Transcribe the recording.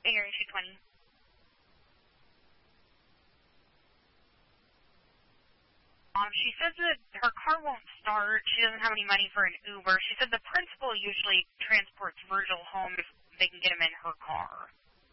Area 220. She says that her car won't start. She doesn't have any money for an Uber. She said the principal usually transports Virgil home if they can get him in her car.